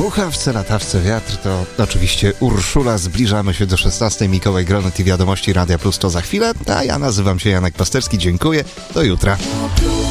Muchawce, latawce, wiatr to oczywiście Urszula. Zbliżamy się do 16. Mikołaj Gronet i wiadomości Radia Plus to za chwilę. A ja nazywam się Janek Pasterski. Dziękuję. Do jutra.